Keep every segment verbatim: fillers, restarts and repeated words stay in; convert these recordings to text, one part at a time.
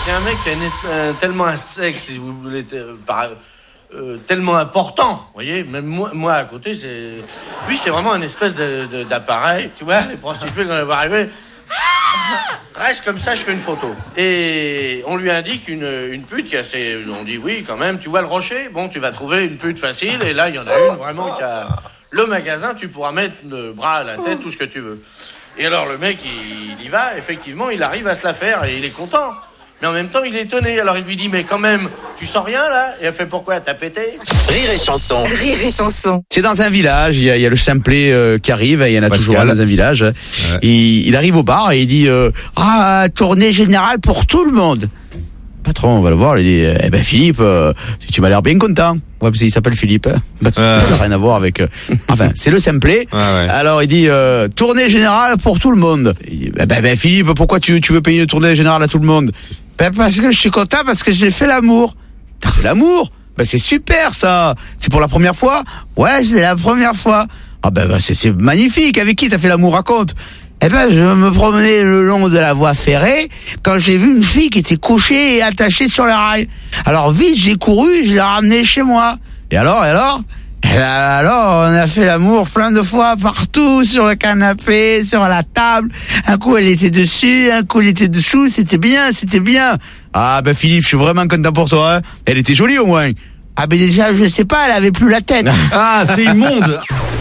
C'est un mec qui a une espèce, euh, tellement un sexe, si vous voulez, euh, par, euh, tellement important, vous voyez. Même moi, moi à côté, c'est... Lui, c'est vraiment une espèce de, de, d'appareil. Tu vois, les prostituées, quand elles vont arriver... Reste comme ça, je fais une photo. Et on lui indique une, une pute qui a ses... On dit oui, quand même. Tu vois le rocher? Bon, tu vas trouver une pute facile. Et là, il y en a une vraiment qui a... Le magasin, tu pourras mettre le bras à la tête, tout ce que tu veux. Et alors, le mec, il, il y va. Effectivement, il arrive à se la faire. Et il est content. Mais en même temps, il est étonné. Alors, il lui dit, mais quand même, tu sens rien, là? Et elle fait, pourquoi? T'as pété? Rire et chanson. Rire et chanson. C'est dans un village, il y a, il y a le simplet euh, qui arrive, il y en a Pascal. toujours un dans un village. Ouais. Et il arrive au bar et il dit euh, ah, tournée générale pour tout le monde. Le patron, on va le voir, il dit eh ben Philippe, euh, tu m'as l'air bien content. Ouais, parce qu'il s'appelle Philippe. Hein. Bah, ça n'a rien à voir avec. Euh... Enfin, c'est le simplet. Ouais, ouais. Alors il dit euh, tournée générale pour tout le monde. Il dit, ben, ben Philippe, pourquoi tu, tu veux payer une tournée générale à tout le monde? Ben parce que je suis content, parce que j'ai fait l'amour. T'as fait l'amour? Ben c'est super ça. C'est pour la première fois? Ouais, c'est la première fois. Ah ben, ben c'est, c'est magnifique. Avec qui t'as fait l'amour? Raconte. Eh ben je me promenais le long de la voie ferrée quand j'ai vu une fille qui était couchée et attachée sur les rails. Alors vite j'ai couru, je l'ai ramenée chez moi. Et alors, et alors? Et alors, on a fait l'amour plein de fois partout, sur le canapé, sur la table. Un coup, elle était dessus, un coup, elle était dessous. C'était bien, c'était bien. Ah, ben Philippe, je suis vraiment content pour toi. Hein. Elle était jolie au moins. Ah, ben déjà, je sais pas, elle avait plus la tête. Ah, c'est immonde.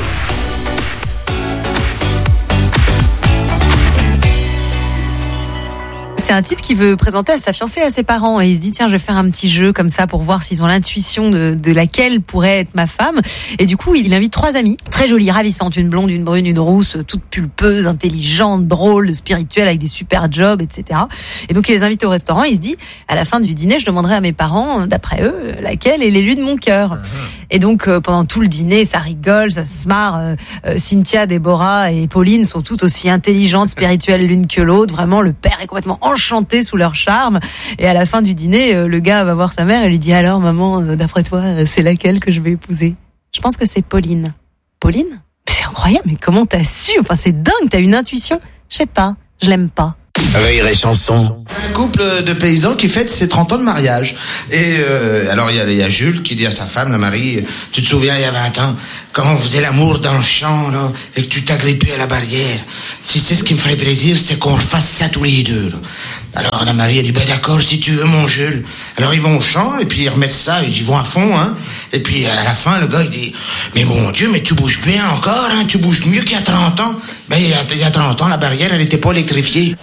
C'est un type qui veut présenter à sa fiancée à ses parents et il se dit tiens je vais faire un petit jeu comme ça pour voir s'ils ont l'intuition de, de laquelle pourrait être ma femme. Et du coup il invite trois amies très jolies, ravissantes, une blonde, une brune, une rousse, toute pulpeuse, intelligente, drôle, spirituelle, avec des super jobs, et cetera. Et donc il les invite au restaurant. Il se dit à la fin du dîner je demanderai à mes parents, d'après eux, laquelle est l'élu de mon cœur. Et donc euh, pendant tout le dîner ça rigole, ça se marre. euh, euh, Cynthia, Déborah et Pauline sont toutes aussi intelligentes, spirituelles l'une que l'autre. Vraiment le père est complètement enchanté sous leur charme. Et à la fin du dîner, euh, le gars va voir sa mère et lui dit alors maman, euh, d'après toi, euh, c'est laquelle que je vais épouser? Je pense que c'est Pauline. Pauline? C'est incroyable, mais comment t'as su? Enfin c'est dingue, t'as une intuition. Je sais pas, je l'aime pas. Rire et chanson. Un couple de paysans qui fête ses trente ans de mariage. Et euh, alors il y, y a Jules qui dit à sa femme, la Marie, tu te souviens il y a vingt ans, quand on faisait l'amour dans le champ là, et que tu t'agrippais à la barrière, si c'est ce qui me ferait plaisir, c'est qu'on refasse ça tous les deux. Là. Alors la Marie a dit, bah d'accord, si tu veux mon Jules. Alors ils vont au champ et puis ils remettent ça, ils y vont à fond. Hein. Et puis à la fin, le gars il dit, mais mon Dieu, mais tu bouges bien encore, hein, tu bouges mieux qu'il y a trente ans. Ben il y a, il y a trente ans, la barrière elle n'était pas électrifiée.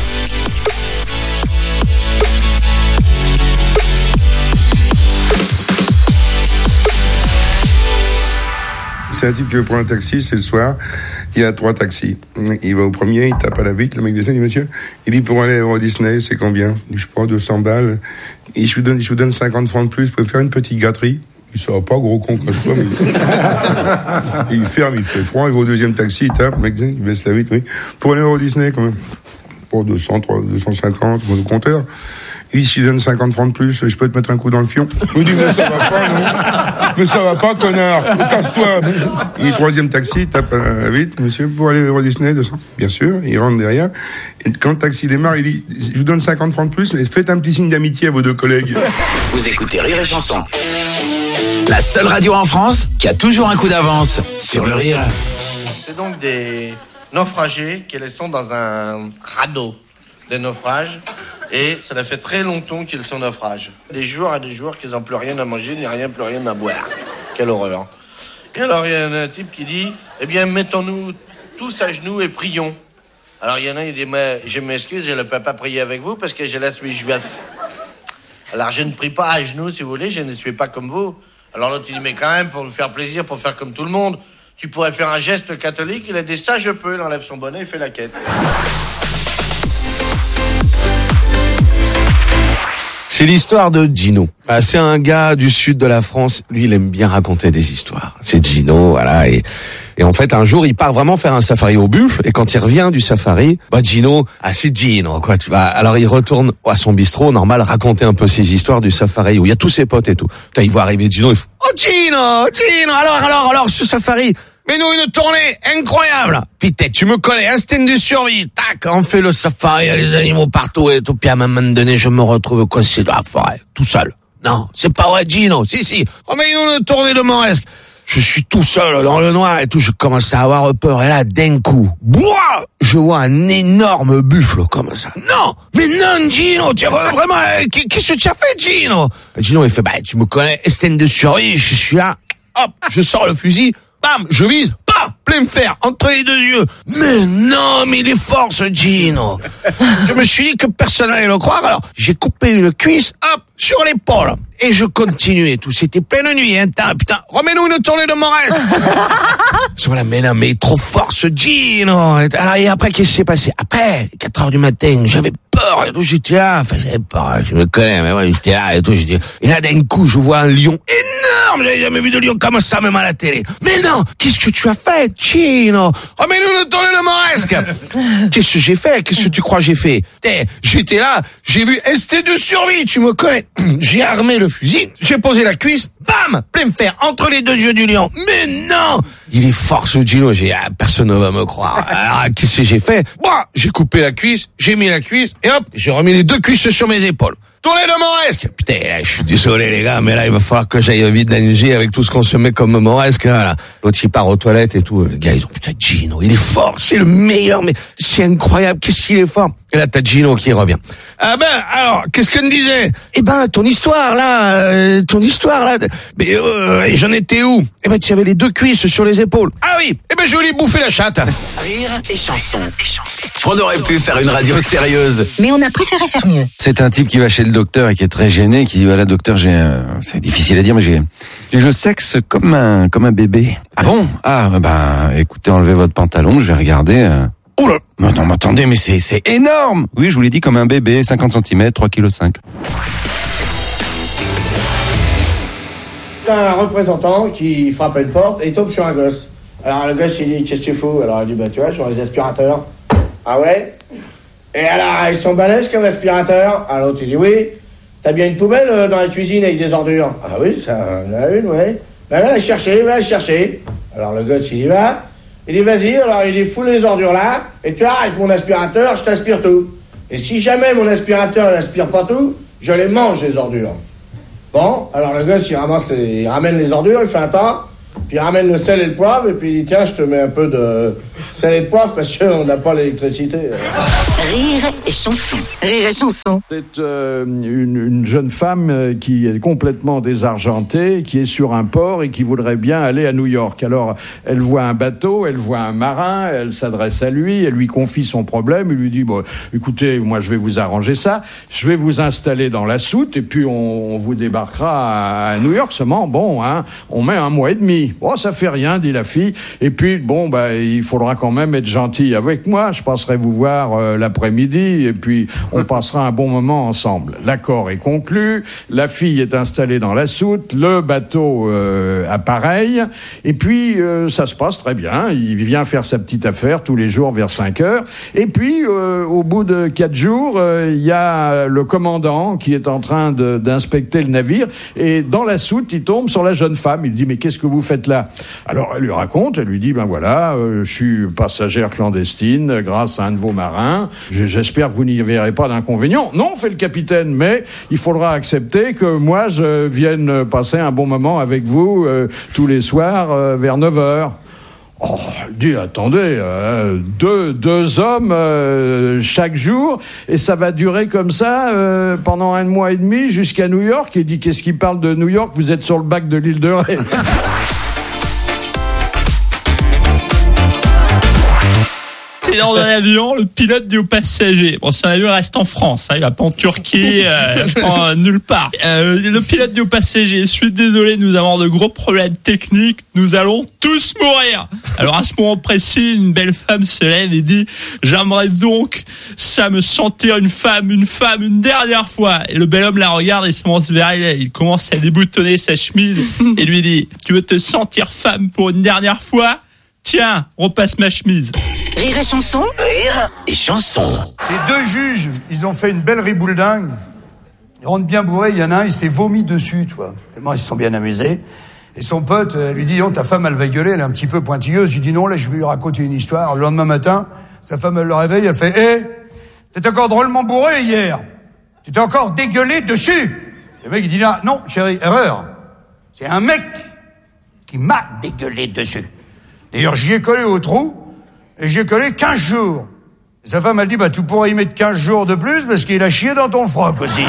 C'est un type qui veut prendre un taxi, c'est le soir, il y a trois taxis. Il va au premier, il tape à la vitre, le mec descend, il dit monsieur, il dit pour aller à Euro Disney, c'est combien? Il dit je prends deux cents balles, et je vous donne, je vous donne cinquante francs de plus, vous pouvez faire une petite gâterie. Il sort pas, gros con, quand je vois, mais il... il ferme, il fait froid, il va au deuxième taxi, il tape, le mec il baisse la vitre, oui. Pour aller à Euro Disney, quand même. Pour deux cents, deux cent cinquante, au compteur. Il dit, si je donne cinquante francs de plus, je peux te mettre un coup dans le fion. Je me dis, mais ça va pas, non? Mais ça va pas, connard. Casse-toi. Il dit, troisième taxi, il tape à la vitre, monsieur, pour aller au Disney, deux cents. Bien sûr, il rentre derrière. Et quand le taxi démarre, il dit, je vous donne cinquante francs de plus, mais faites un petit signe d'amitié à vos deux collègues. Vous écoutez Rire et chanson. La seule radio en France qui a toujours un coup d'avance sur le rire. C'est donc des naufragés qui sont dans un radeau de naufrage. Et ça fait très longtemps qu'ils sont naufrages. Des jours à des jours qu'ils n'ont plus rien à manger, ni rien, plus rien à boire. Quelle horreur. Et alors il y a un type qui dit, eh bien mettons-nous tous à genoux et prions. Alors il y en a, il dit, mais je m'excuse, je ne peux pas prier avec vous parce que je la suis juif. Alors je ne prie pas à genoux si vous voulez, je ne suis pas comme vous. Alors l'autre il dit, mais quand même, pour nous faire plaisir, pour faire comme tout le monde, tu pourrais faire un geste catholique. Il a dit, ça je peux, il enlève son bonnet, il fait la quête. C'est l'histoire de Gino. Ah, c'est un gars du sud de la France. Lui, il aime bien raconter des histoires. C'est Gino, voilà. Et, et en fait, un jour, il part vraiment faire un safari au buffle. Et quand il revient du safari, bah Gino, ah c'est Gino, quoi. Tu vois. Alors il retourne à son bistrot, normal, raconter un peu ses histoires du safari où il y a tous ses potes et tout. Putain, il voit arriver Gino, il fait, oh Gino, Gino, alors, alors, alors, ce safari. mais nous une tournée incroyable. Putain, tu me connais, instinct de survie. Tac, on fait le safari, il y a les animaux partout et tout. Puis à un moment donné, je me retrouve coincé dans la forêt, tout seul. Non, c'est pas vrai, Gino. Si, si. Oh, mais nous une tournée de Mauresque. Je suis tout seul dans le noir et tout, je commence à avoir peur. Et là, d'un coup, boah, je vois un énorme buffle comme ça. Non, mais non, Gino, tu vois, vraiment, qu'est-ce que tu as fait, Gino? Gino, il fait, bah, tu me connais, instinct de survie, je suis là, hop, je sors le fusil, bam, je vise, bam, plein fer, entre les deux yeux. Mais non, mais il est fort, ce Gino. Je me suis dit que personne n'allait le croire, alors j'ai coupé une cuisse, hop, sur l'épaule. Et je continuais, tout, c'était pleine nuit, hein, putain, remets-nous une tournée de Mauresque. Sur la mais non, mais trop fort ce Gino. Et après, qu'est-ce qui s'est passé? Après, quatre heures du matin, j'avais peur et tout, j'étais là, enfin, j'avais peur, je me connais, mais ouais, j'étais là et tout, j'étais, et là, d'un coup, je vois un lion énorme, j'avais jamais vu de lion comme ça, même à la télé. Mais non, qu'est-ce que tu as fait, Gino? Remets-nous une tournée de Mauresque. Qu'est-ce que j'ai fait? Qu'est-ce que tu crois que j'ai fait? J'étais là, j'ai vu instinct de survie, tu me connais. J'ai armé le fusil, j'ai posé la cuisse, bam, plein fer, entre les deux yeux du lion. Mais non! Il est fort ce Gino, j'ai, ah, personne ne va me croire. Alors, qu'est-ce que j'ai fait? Bah, j'ai coupé la cuisse, j'ai mis la cuisse, et hop, j'ai remis les deux cuisses sur mes épaules. Tournée de Mauresque. Putain, là, je suis désolé les gars, mais là il va falloir que j'aille vite danger avec tout ce qu'on se met comme Mauresque. Là. L'autre il part aux toilettes et tout. Les gars ils ont putain Gino, il est fort, c'est le meilleur, mais c'est incroyable, qu'est-ce qu'il est fort. Et là t'as Gino qui revient. Ah ben alors, qu'est-ce qu'on disait? Eh ben ton histoire là, euh, ton histoire là. Mais euh, et j'en étais où? Eh ben tu avais les deux cuisses sur les épaules. Ah oui. Eh ben je voulais bouffer la chatte. Rire et chanson. On aurait pu faire une radio sérieuse, mais on a préféré faire mieux. C'est un type qui va chez le docteur et qui est très gêné, qui dit voilà docteur, j'ai, euh, c'est difficile à dire, mais j'ai, j'ai le sexe comme un comme un bébé. Ah bon? Ah ben écoutez, enlevez votre pantalon, je vais regarder. Euh... Oh là! Non, non, mais attendez, mais c'est c'est énorme. Oui, je vous l'ai dit, comme un bébé, cinquante centimètres, trois virgule cinq kilos. Un représentant qui frappe à une porte et il tombe sur un gosse. Alors le gosse il dit qu'est-ce que tu fous? Alors il dit bah tu vois, sur les aspirateurs. Ah ouais? Et alors ils sont balèzes comme aspirateurs. Alors l'autre il dit oui. T'as bien une poubelle euh, dans la cuisine avec des ordures? Ah oui, ça en a une, ouais. Ben va la chercher, va la chercher. Alors le gosse il y va. Il dit vas-y, alors il dit fous les ordures là. Et tu vois, avec mon aspirateur, je t'aspire tout. Et si jamais mon aspirateur n'aspire pas tout, je les mange les ordures. Bon, alors le gosse il ramasse les, il ramène les ordures, il fait un tas. Puis il ramène le sel et le poivre, et puis il dit tiens, je te mets un peu de sel et de poivre parce qu'on n'a pas l'électricité. Rire et chanson. Rire et chanson. C'est euh, une, une jeune femme qui est complètement désargentée, qui est sur un port et qui voudrait bien aller à New York. Alors, elle voit un bateau, elle voit un marin, elle s'adresse à lui, elle lui confie son problème, il lui dit bon, écoutez, moi je vais vous arranger ça, je vais vous installer dans la soute et puis on, on vous débarquera à New York. Seulement, bon, hein, on met un mois et demi. Bon, ça fait rien, dit la fille. Et puis, bon, bah, il faudra quand même être gentil avec moi. Je passerai vous voir euh, l'après-midi et puis on passera un bon moment ensemble. L'accord est conclu. La fille est installée dans la soute. Le bateau euh, appareille. Et puis, euh, ça se passe très bien. Il vient faire sa petite affaire tous les jours vers cinq heures. Et puis, euh, au bout de quatre jours, euh, il y a le commandant qui est en train de, d'inspecter le navire. Et dans la soute, il tombe sur la jeune femme. Il dit, mais qu'est-ce que vous faites là? Alors elle lui raconte, elle lui dit ben voilà, euh, je suis passagère clandestine grâce à un de vos marins. J'espère que vous n'y verrez pas d'inconvénient. Non, fait le capitaine, mais il faudra accepter que moi je vienne passer un bon moment avec vous euh, tous les soirs euh, vers neuf heures. Oh, elle dit, attendez, euh, deux, deux hommes euh, chaque jour, et ça va durer comme ça euh, pendant un mois et demi jusqu'à New York. Il dit, qu'est-ce qu'il parle de New York? Vous êtes sur le bac de l'île de Ré. C'est dans un avion, le pilote dit aux passagers, bon, son avion reste en France, hein, il va pas en Turquie, euh, pas nulle part. Euh, le pilote dit aux passagers, je suis désolé, nous avons de gros problèmes techniques, nous allons tous mourir. Alors à ce moment précis, une belle femme se lève et dit, j'aimerais donc ça me sentir une femme, une femme, une dernière fois. Et le bel homme la regarde et se monte vers elle, il commence à déboutonner sa chemise et lui dit, tu veux te sentir femme pour une dernière fois? Tiens, repasse ma chemise. Rire et chanson. Rire et chanson. Ces deux juges, ils ont fait une belle ribouledingue. Ils rentrent bien bourrés, il y en a un, il s'est vomi dessus, tu vois. Tellement ils se sont bien amusés. Et son pote euh, lui dit, non, ta femme, elle va gueuler, elle est un petit peu pointilleuse. Il dit, non, là, je vais lui raconter une histoire. Le lendemain matin, sa femme, elle le réveille, elle fait, hé, hey, t'étais encore drôlement bourré hier. Tu t'es encore dégueulé dessus. Et le mec, il dit, là, non, chérie, erreur. C'est un mec qui m'a dégueulé dessus. D'ailleurs, j'y ai collé au trou, et j'y ai collé quinze jours. Et sa femme, elle dit, bah, tu pourrais y mettre quinze jours de plus, parce qu'il a chié dans ton froc aussi.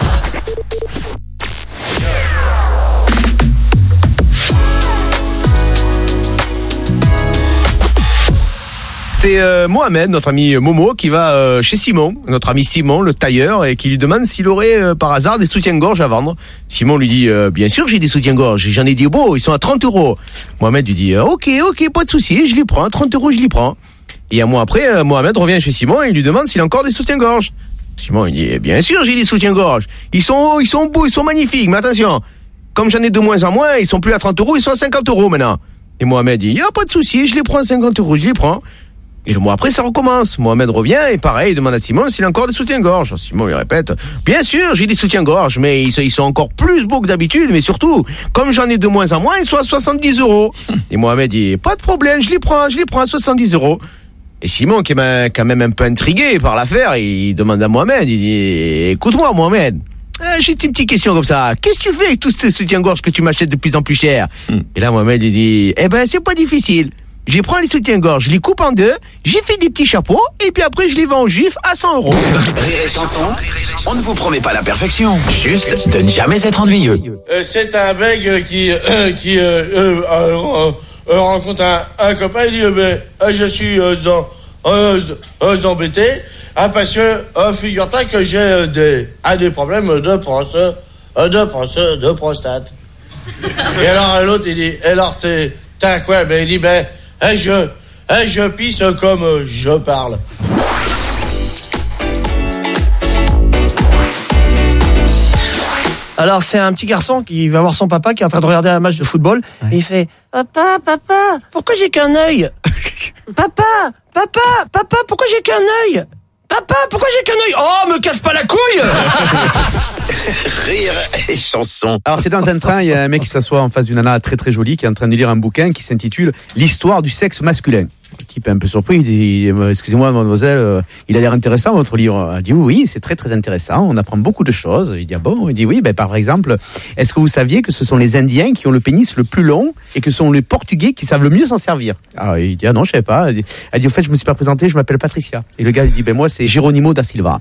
C'est euh, Mohamed, notre ami Momo, qui va euh, chez Simon, notre ami Simon, le tailleur, et qui lui demande s'il aurait euh, par hasard des soutiens-gorge à vendre. Simon lui dit euh, bien sûr j'ai des soutiens-gorge, j'en ai dit beau, ils sont à trente euros. Mohamed lui dit euh, ok ok pas de souci, je les prends, trente euros je les prends. Et un mois après, euh, Mohamed revient chez Simon et il lui demande s'il a encore des soutiens-gorge. Simon il dit bien sûr j'ai des soutiens-gorge, ils sont ils sont beaux, ils sont magnifiques, mais attention, comme j'en ai de moins en moins, ils sont plus à trente euros, ils sont à cinquante euros maintenant. Et Mohamed dit y a pas de souci, je les prends à cinquante euros, je les prends. Et le mois après, ça recommence. Mohamed revient et pareil, il demande à Simon s'il a encore des soutiens-gorge. Simon lui répète, bien sûr, j'ai des soutiens-gorge, mais ils sont, ils sont encore plus beaux que d'habitude, mais surtout, comme j'en ai de moins en moins, ils sont à soixante-dix euros. Et Mohamed dit, pas de problème, je les prends, je les prends à soixante-dix euros. Et Simon, qui est quand même un peu intrigué par l'affaire, il demande à Mohamed, il dit, écoute-moi, Mohamed, j'ai une petite question comme ça. Qu'est-ce que tu fais avec tous ces soutiens-gorge que tu m'achètes de plus en plus cher? Mm. Et là, Mohamed, il dit, eh ben, c'est pas difficile. Je prends les soutiens-gorge, je les coupe en deux, j'ai fait des petits chapeaux, et puis après je les vends aux juifs à cent euros. Rire et chanson, on ne vous promet pas la perfection, juste de ne jamais être ennuyeux. Euh, c'est un mec qui, euh, qui euh, euh, euh, euh, rencontre un, un copain, il dit euh, ben, euh, je suis euh, en, euh, euh, embêté, hein, parce que euh, figure-toi que j'ai euh, des, ah, des problèmes de prostate, euh, de prostate, de prostate. Et alors l'autre il dit, alors t'es, t'as quoi? Ben il dit, ben Hey, je, hey, je pisse comme je parle. Alors c'est un petit garçon qui va voir son papa qui est en train de regarder un match de football, ouais. Et il fait papa papa pourquoi j'ai qu'un œil? Papa papa papa pourquoi j'ai qu'un œil? Papa pourquoi j'ai qu'un œil? Oh me casse pas la couille. Rire et chanson. Alors c'est dans un train, il y a un mec qui s'assoit en face d'une nana très très jolie qui est en train de lire un bouquin qui s'intitule L'histoire du sexe masculin. Le type est un peu surpris, il dit excusez-moi mademoiselle, euh, il a l'air intéressant votre livre. Elle dit oui, c'est très très intéressant, on apprend beaucoup de choses. Il dit ah bon? Il dit oui, ben par exemple, est-ce que vous saviez que ce sont les Indiens qui ont le pénis le plus long et que ce sont les Portugais qui savent le mieux s'en servir? Ah il dit ah non, je savais pas. Elle dit, elle dit au fait je me suis pas présenté, je m'appelle Patricia. Et le gars il dit ben moi c'est Geronimo da Silva.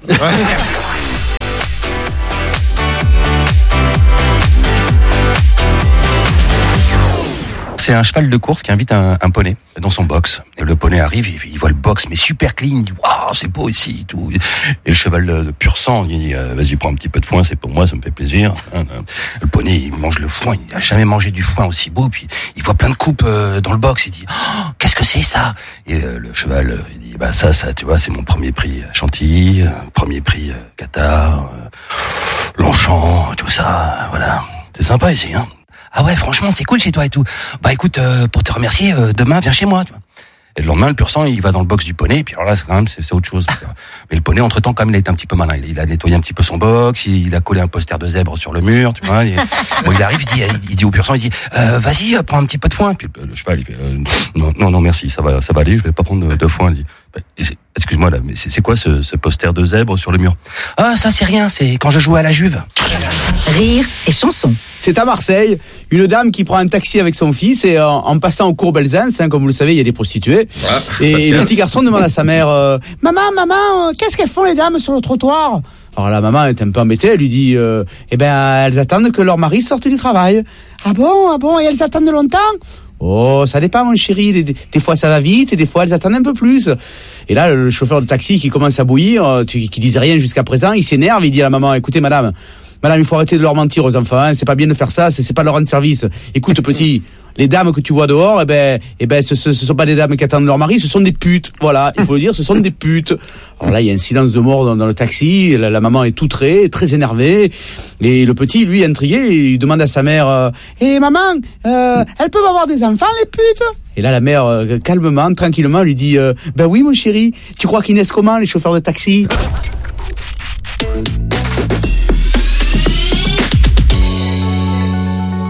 C'est un cheval de course qui invite un, un poney dans son box. Et le poney arrive, il, il voit le box, mais super clean. Il dit waouh, c'est beau ici, et tout. Et le cheval de, de pur sang, il dit vas-y, prends un petit peu de foin, c'est pour moi, ça me fait plaisir. Le poney, il mange le foin, il n'a jamais mangé du foin aussi beau. Puis il voit plein de coupes dans le box. Il dit oh, qu'est-ce que c'est ça? Et le, le cheval, il dit bah ça, ça, tu vois, c'est mon premier prix Chantilly, premier prix Qatar, Longchamp, tout ça. Voilà, c'est sympa ici, hein. Ah ouais, franchement, c'est cool chez toi et tout. Bah écoute, euh, pour te remercier, euh, demain, viens chez moi. Tu vois. Et le lendemain, le pur sang, il va dans le box du poney. Et puis alors là, c'est quand même, c'est, c'est autre chose. Mais le poney, entre-temps, quand même, il a été un petit peu malin. Il, il a nettoyé un petit peu son box. Il, il a collé un poster de zèbre sur le mur. Tu vois. Et, bon, il arrive, il dit, il dit au pur sang, il dit, euh, vas-y, prends un petit peu de foin. Puis le, le cheval, il fait, euh, non, non, non, merci, ça va, ça va aller. Je vais pas prendre de, de foin. Il dit, bah, excuse-moi là, mais c'est, c'est quoi ce, ce poster de zèbre sur le mur? Ah, ça c'est rien. C'est quand je jouais à la Juve. Rire et chanson. C'est à Marseille, une dame qui prend un taxi avec son fils et en, en passant au cours Belzance, hein, comme vous le savez, il y a des prostituées. Ah, et le petit garçon demande à sa mère euh, « Maman, maman, euh, qu'est-ce qu'elles font les dames sur le trottoir ?» Alors la maman est un peu embêtée, elle lui dit euh, « Eh ben, elles attendent que leur mari sorte du travail. »« Ah bon, ah bon, et elles attendent longtemps ?» Oh, ça dépend, mon chéri. Des, des fois, ça va vite, et des fois, elles attendent un peu plus. Et là, le chauffeur de taxi qui commence à bouillir, qui, qui disait rien jusqu'à présent, il s'énerve, il dit à la maman, écoutez, madame, madame, il faut arrêter de leur mentir aux enfants, hein, c'est pas bien de faire ça, c'est, c'est pas leur rendre service. Écoute, petit, les dames que tu vois dehors, eh ben, eh ben, ce, ce, ce sont pas des dames qui attendent leur mari, ce sont des putes. Voilà, il faut le dire, ce sont des putes. Alors là, il y a un silence de mort dans, dans le taxi, la, la maman est outrée, très énervée, et le petit, lui, intrigué, il demande à sa mère, euh, eh maman, euh, elles peuvent avoir des enfants, les putes? Et là, la mère, euh, calmement, tranquillement, lui dit, euh, ben oui, mon chéri, tu crois qu'ils naissent comment, les chauffeurs de taxi?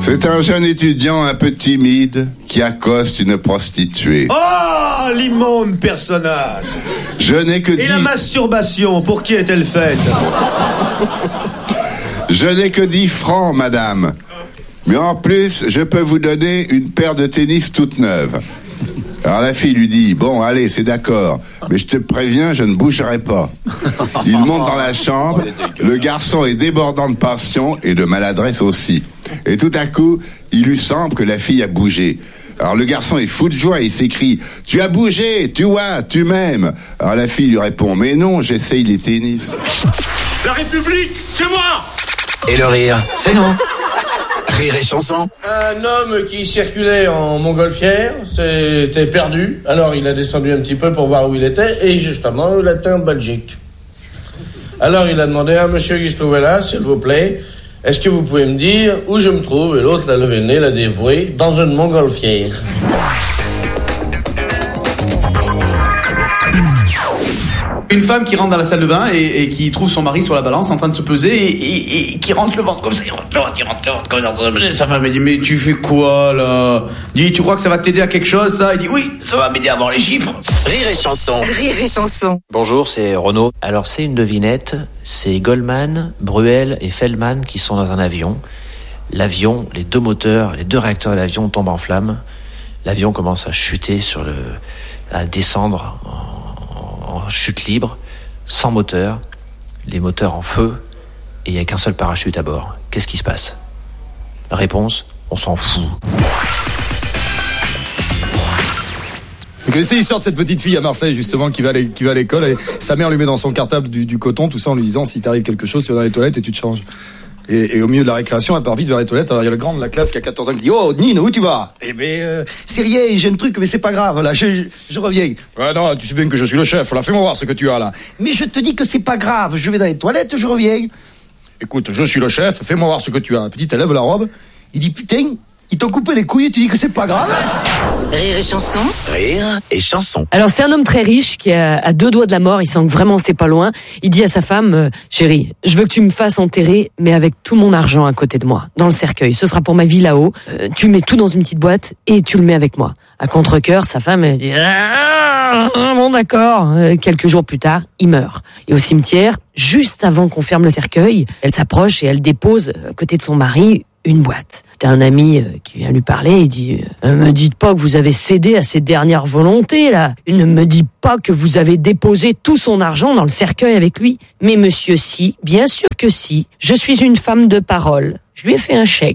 C'est un jeune étudiant un peu timide qui accoste une prostituée. Oh, l'immonde personnage! Je n'ai que Et dix... la masturbation, pour qui est-elle faite? Je n'ai que dix francs, madame. Mais en plus, je peux vous donner une paire de tennis toute neuve. Alors la fille lui dit, bon, allez, c'est d'accord, mais je te préviens, je ne bougerai pas. Il monte dans la chambre, le garçon est débordant de passion et de maladresse aussi. Et tout à coup, il lui semble que la fille a bougé. Alors le garçon est fou de joie et s'écrie, tu as bougé, tu vois, tu m'aimes. Alors la fille lui répond, mais non, j'essaye les tennis. La République, c'est moi! Et le rire, c'est nous. Rire et chanson. Un homme qui circulait en montgolfière s'était perdu. Alors il a descendu un petit peu pour voir où il était. Et justement, il était en Belgique. Alors il a demandé à un monsieur qui se trouvait là, s'il vous plaît, est-ce que vous pouvez me dire où je me trouve? Et l'autre l'a levé le nez, l'a dévoué, dans une montgolfière. Une femme qui rentre dans la salle de bain et, et qui trouve son mari sur la balance en train de se peser et, et, et qui rentre le ventre comme ça, il rentre le ventre, il rentre le ventre comme ça. Sa femme elle dit, mais tu fais quoi là? Il dit, tu crois que ça va t'aider à quelque chose ça? Il dit, oui, ça va m'aider à voir les chiffres. Rire et chanson. Rire et chanson. Bonjour, c'est Renaud. Alors c'est une devinette, c'est Goldman, Bruel et Feldman qui sont dans un avion. L'avion, les deux moteurs, les deux réacteurs de l'avion tombent en flammes. L'avion commence à chuter sur le, à descendre en en chute libre, sans moteur, les moteurs en feu, et il n'y a qu'un seul parachute à bord. Qu'est-ce qui se passe? Réponse, on s'en fout. Vous connaissez l'histoire de cette petite fille à Marseille, justement, qui va à, qui va à l'école, et sa mère lui met dans son cartable du, du coton, tout ça, en lui disant, si t'arrive quelque chose, tu vas dans les toilettes et tu te changes. Et, et au milieu de la récréation, elle part vite vers les toilettes. Alors il y a le grand de la classe qui a quatorze ans qui dit, oh Nino, où tu vas? Eh ben euh, c'est rien, j'ai un truc, mais c'est pas grave, là, je, je, je reviens. Ouais non, tu sais bien que je suis le chef, là, fais-moi voir ce que tu as là. Mais je te dis que c'est pas grave, je vais dans les toilettes, je reviens. Écoute, je suis le chef, fais-moi voir ce que tu as. Petite, elle lève la robe, il dit, putain, ils t'ont coupé les couilles et tu dis que c'est pas grave? Rire et chanson. Rire et chanson. Alors c'est un homme très riche qui a à deux doigts de la mort, il sent que vraiment c'est pas loin. Il dit à sa femme, euh, chérie, je veux que tu me fasses enterrer, mais avec tout mon argent à côté de moi, dans le cercueil. Ce sera pour ma vie là-haut. Euh, tu mets tout dans une petite boîte et tu le mets avec moi. À contre-cœur, sa femme elle dit, ah, bon d'accord. Euh, quelques jours plus tard, il meurt. Et au cimetière, juste avant qu'on ferme le cercueil, elle s'approche et elle dépose à côté de son mari une boîte. T'as un ami euh, qui vient lui parler, il dit euh, « Me dites pas que vous avez cédé à ses dernières volontés, là. Il ne me dit pas que vous avez déposé tout son argent dans le cercueil avec lui. Mais monsieur, si, bien sûr que si. Je suis une femme de parole. Je lui ai fait un chèque. »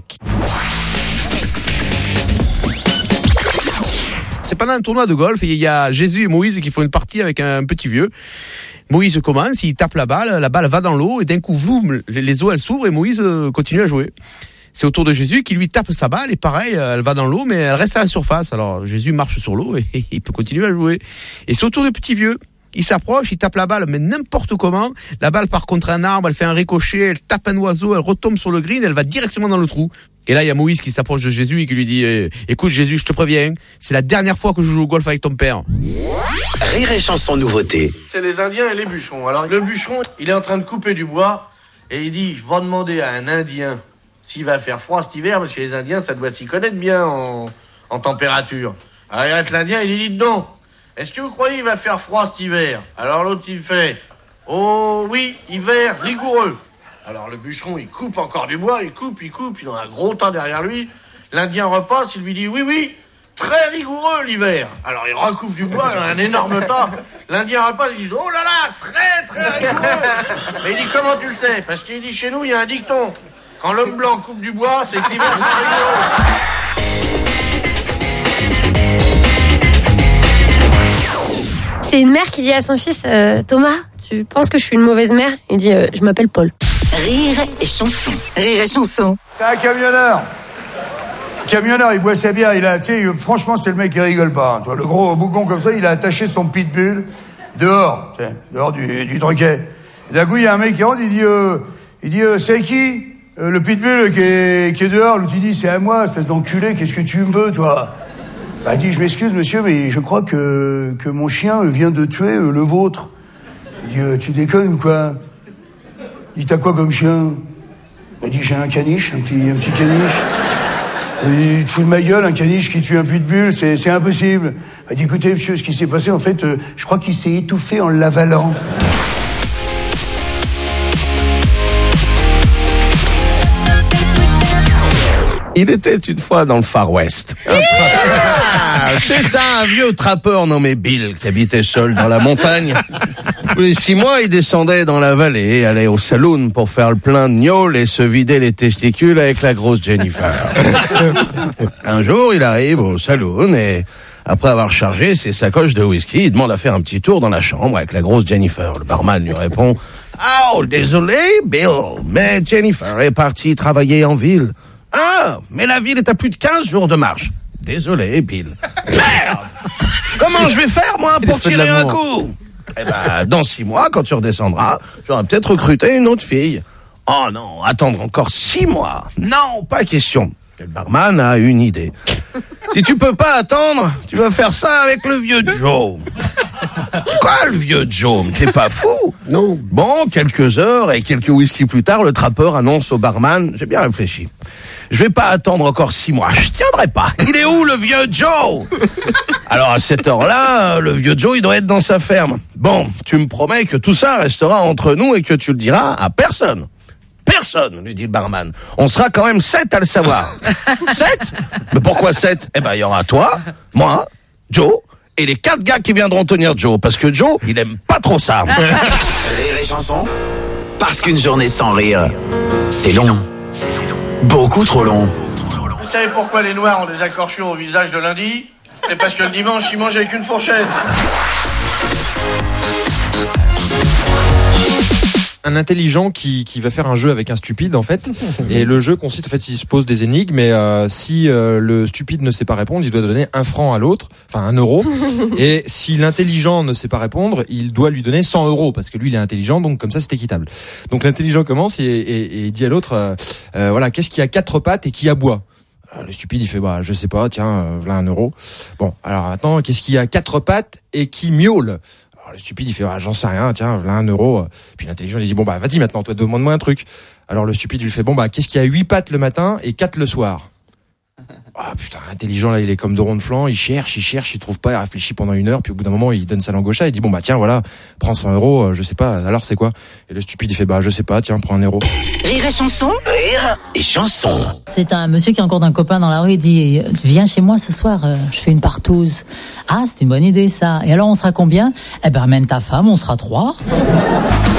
C'est pendant un tournoi de golf, il y a Jésus et Moïse qui font une partie avec un petit vieux. Moïse commence, il tape la balle, la balle va dans l'eau et d'un coup, vroom, les eaux elles s'ouvrent et Moïse continue à jouer. C'est au tour de Jésus qui lui tape sa balle et pareil, elle va dans l'eau mais elle reste à la surface. Alors Jésus marche sur l'eau et il peut continuer à jouer. Et c'est au tour du petit vieux. Il s'approche, il tape la balle, mais n'importe comment. La balle part contre un arbre, elle fait un ricochet, elle tape un oiseau, elle retombe sur le green, elle va directement dans le trou. Et là, il y a Moïse qui s'approche de Jésus et qui lui dit eh, « Écoute Jésus, je te préviens, c'est la dernière fois que je joue au golf avec ton père. » Rire et chanson nouveauté. C'est les Indiens et les bûcherons. Alors le bûcheron, il est en train de couper du bois et il dit « Je vais demander à un Indien s'il va faire froid cet hiver, parce que les Indiens, ça doit s'y connaître bien en, en température. » Alors il arrête l'Indien, il lui dit « Non, est-ce que vous croyez qu'il va faire froid cet hiver ?» Alors l'autre, il fait « Oh oui, hiver rigoureux. » Alors le bûcheron, il coupe encore du bois, il coupe, il coupe, il a un gros tas derrière lui. L'Indien repasse, il lui dit « Oui, oui, très rigoureux l'hiver. » Alors il recoupe du bois, il a un énorme tas. L'Indien repasse, il dit « Oh là là, très très rigoureux. » Mais il dit « Comment tu le sais ?» Parce qu'il dit « Chez nous, il y a un dicton. Quand l'homme blanc coupe du bois, c'est que l'hiver c'est rigoureux. » C'est une mère qui dit à son fils euh, « Thomas, tu penses que je suis une mauvaise mère ?» Il dit euh, « Je m'appelle Paul. » Rire et chanson. Rire et chanson. C'est un camionneur. Camionneur, il boit sa bière, il a, tu sais, franchement, c'est le mec qui rigole pas. Hein, toi, le gros bougon comme ça, il a attaché son pitbull dehors, tu sais, dehors du, du troquet. Et d'un coup, il y a un mec qui rentre, il dit, euh, il dit, euh, c'est qui euh, le pitbull qui est, qui est dehors? L'autre, il dit, c'est à moi, espèce d'enculé, qu'est-ce que tu me veux, toi? Bah, il dit, je m'excuse, monsieur, mais je crois que, que mon chien vient de tuer euh, le vôtre. Il dit, euh, tu déconnes ou quoi? Il dit, t'as quoi comme chien? Il dit, j'ai un caniche, un petit, un petit caniche. Il te fout de ma gueule un caniche qui tue un pitbull, c'est, c'est impossible. Il dit, écoutez, monsieur, ce qui s'est passé, en fait, euh, je crois qu'il s'est étouffé en l'avalant. Il était une fois dans le Far West. Un trappeur. C'est un vieux trappeur nommé Bill qui habitait seul dans la montagne. Tous les six mois, il descendait dans la vallée, allait au saloon pour faire le plein de gnôle et se vider les testicules avec la grosse Jennifer. Un jour, il arrive au saloon et, après avoir chargé ses sacoches de whisky, il demande à faire un petit tour dans la chambre avec la grosse Jennifer. Le barman lui répond « Oh, désolé, Bill, mais Jennifer est partie travailler en ville. » « Ah, mais la ville est à plus de quinze jours de marche. » « Désolé, Bill. »« Merde! Comment je vais faire, moi, pour tirer un coup ?»« Eh ben, dans six mois, quand tu redescendras, j'aurai peut-être recruté une autre fille. »« Oh non, attendre encore six mois. Non, pas question. » Le barman a une idée. « Si tu peux pas attendre, tu vas faire ça avec le vieux Joe. » Quoi, le vieux Joe? T'es pas fou? Non. Bon, quelques heures et quelques whisky plus tard, le trappeur annonce au barman, j'ai bien réfléchi. Je vais pas attendre encore six mois, je tiendrai pas. Il est où, le vieux Joe? Alors, à cette heure-là, le vieux Joe, il doit être dans sa ferme. Bon, tu me promets que tout ça restera entre nous et que tu le diras à personne. Personne, lui dit le barman. On sera quand même sept à le savoir. Sept? Mais pourquoi sept? Eh ben, il y aura toi, moi, Joe, et les quatre gars qui viendront tenir Joe, parce que Joe, il aime pas trop ça. Rire et chanson, parce qu'une journée sans rire, c'est long. Beaucoup trop long. Vous savez pourquoi les Noirs ont des accorchures au visage de lundi? C'est parce que le dimanche, ils mangent avec une fourchette. Un intelligent qui, qui va faire un jeu avec un stupide en fait, et le jeu consiste en fait, il se pose des énigmes, et euh, si euh, le stupide ne sait pas répondre, il doit donner un franc à l'autre, enfin un euro, et si l'intelligent ne sait pas répondre, il doit lui donner cent euros, parce que lui il est intelligent, donc comme ça c'est équitable. Donc l'intelligent commence et, et, et dit à l'autre, euh, euh, voilà, qu'est-ce qui a quatre pattes et qui aboie? Le stupide il fait, bah je sais pas, tiens, euh, voilà un euro. Bon, alors attends, qu'est-ce qui a quatre pattes et qui miaule? Le stupide, il fait, ah, j'en sais rien, tiens, voilà un euro. Puis l'intelligent, il dit, bon, bah, vas-y maintenant, toi, demande-moi un truc. Alors le stupide, il lui fait, bon, bah, qu'est-ce qu'il y a huit pattes le matin et quatre le soir? Ah, putain, l'intelligent, là, il est comme de rond de flanc, il cherche, il cherche, il trouve pas, il réfléchit pendant une heure, puis au bout d'un moment, il donne sa langue au chat, il dit, bon, bah, tiens, voilà, prends cent euros, euh, je sais pas, alors c'est quoi? Et le stupide, il fait, bah, je sais pas, tiens, prends un euro. Rire et chanson. Rire et chanson. C'est un monsieur qui rencontre un copain dans la rue, il dit, viens chez moi ce soir, euh, je fais une partouze. Ah, c'est une bonne idée, ça. Et alors, on sera combien? Eh ben, amène ta femme, on sera trois.